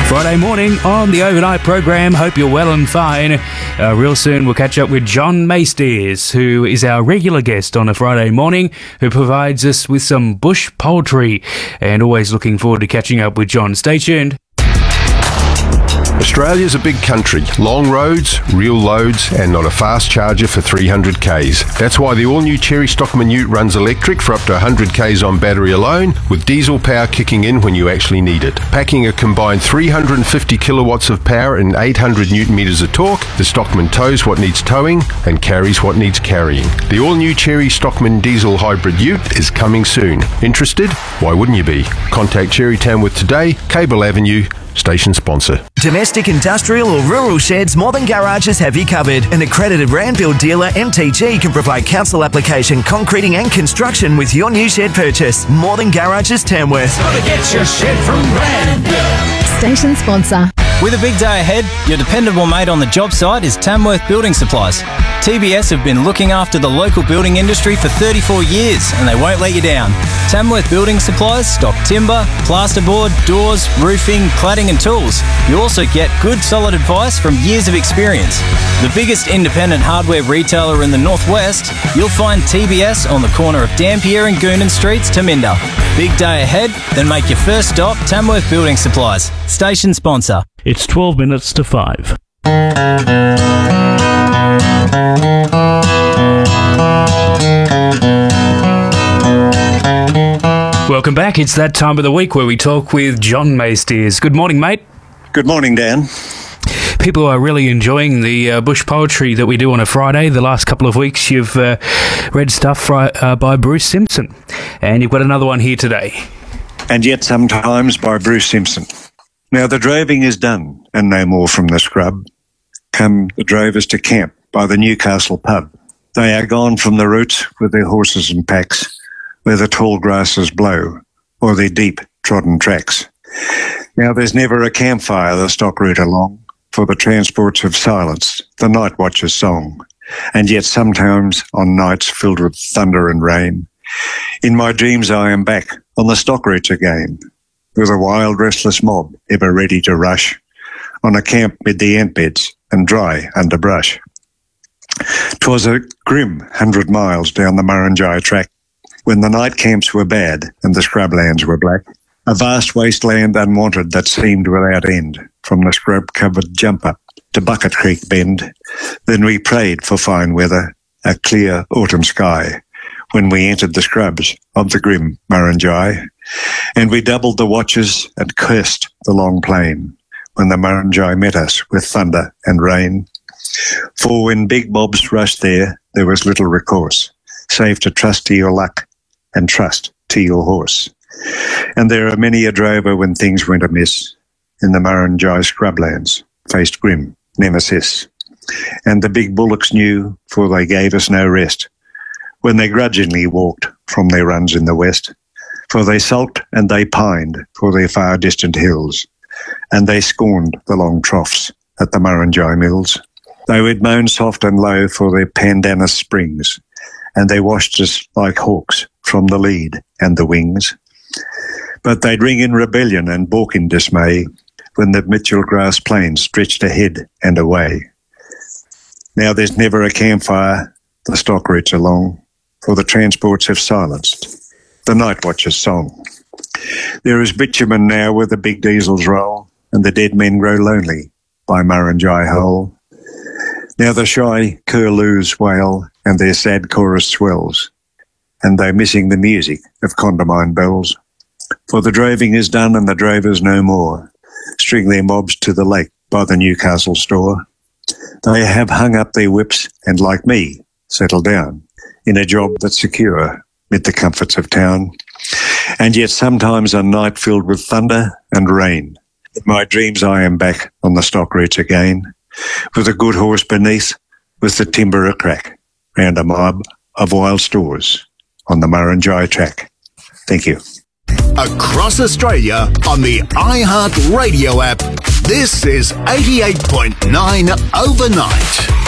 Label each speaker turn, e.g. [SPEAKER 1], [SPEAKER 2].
[SPEAKER 1] Friday morning on the overnight program. Hope you're well and fine. Real soon we'll catch up with John Maystears, who is our regular guest on a Friday morning, who provides us with some bush poultry. And always looking forward to catching up with John. Stay tuned.
[SPEAKER 2] Australia's a big country. Long roads, real loads, and not a fast charger for 300 Ks. That's why the all-new Cherry Stockman Ute runs electric for up to 100 Ks on battery alone, with diesel power kicking in when you actually need it. Packing a combined 350 kilowatts of power and 800 Newton meters of torque, the Stockman tows what needs towing and carries what needs carrying. The all-new Cherry Stockman Diesel Hybrid Ute is coming soon. Interested? Why wouldn't you be? Contact Cherry Tamworth today, Cable Avenue, station sponsor.
[SPEAKER 3] Domestic, industrial or rural sheds, More Than Garages have you covered. An accredited Randfield dealer, MTG, can provide council application, concreting and construction with your new shed purchase. More Than Garages Tamworth.
[SPEAKER 4] Gotta get your shed from Randfield.
[SPEAKER 5] Station sponsor.
[SPEAKER 6] With a big day ahead, your dependable mate on the job site is Tamworth Building Supplies. TBS have been looking after the local building industry for 34 years and they won't let you down. Tamworth Building Supplies stock timber, plasterboard, doors, roofing, cladding and tools. You also get good solid advice from years of experience. The biggest independent hardware retailer in the northwest, you'll find TBS on the corner of Dampier and Goonan Streets, Taminda. Big day ahead? Then make your first stop Tamworth Building Supplies. Station sponsor.
[SPEAKER 7] It's 12 minutes to 5.
[SPEAKER 1] Welcome back. It's that time of the week where we talk with John Maystears. Good morning, mate.
[SPEAKER 8] Good morning, Dan.
[SPEAKER 1] People are really enjoying the bush poetry that we do on a Friday. The last couple of weeks you've read stuff by Bruce Simpson, and you've got another one here today.
[SPEAKER 8] And Yet Sometimes by Bruce Simpson. Now the droving is done, and no more from the scrub. Come the drovers to camp by the Newcastle pub. They are gone from the roots with their horses and packs, where the tall grasses blow, or their deep trodden tracks. Now there's never a campfire the stock route along, for the transports have silenced the night watcher's song. And yet sometimes on nights filled with thunder and rain, in my dreams I am back on the stock routes again, with a wild restless mob ever ready to rush on a camp mid the ant beds and dry underbrush. 'Twas a grim 100 miles down the Murrinjai track, when the night camps were bad and the scrublands were black, a vast wasteland unwanted that seemed without end, from the scrub-covered jumper to Bucket Creek Bend. Then we prayed for fine weather, a clear autumn sky, when we entered the scrubs of the grim Murrinjai, and we doubled the watches and cursed the long plain, when the Murrinjai met us with thunder and rain. For when big mobs rushed there was little recourse, save to trust to your luck and trust to your horse. And there are many a drover when things went amiss, in the Murrinjai scrublands faced grim nemesis. And the big bullocks knew, for they gave us no rest, when they grudgingly walked from their runs in the west. For they sulked and they pined for their far distant hills, and they scorned the long troughs at the Murrinjai mills. They would moan soft and low for their pandanus springs, and they washed us like hawks from the lead and the wings. But they'd ring in rebellion and balk in dismay when the Mitchell grass plains stretched ahead and away. Now there's never a campfire the stock routes along, for the transports have silenced the night watcher's song. There is bitumen now where the big diesels roll, and the dead men grow lonely by Murrinjai Hole. Now the shy curlews wail, and their sad chorus swells, and they're missing the music of Condamine bells. For the droving is done and the drovers no more string their mobs to the lake by the Newcastle store. They have hung up their whips and, like me, settled down in a job that's secure mid the comforts of town. And yet sometimes a night filled with thunder and rain, in my dreams I am back on the stock routes again, with a good horse beneath, with the timber a crack, round a mob of wild stores on the Murrinjai track. Thank you.
[SPEAKER 9] Across Australia on the iHeart Radio app, this is 88.9 Overnight.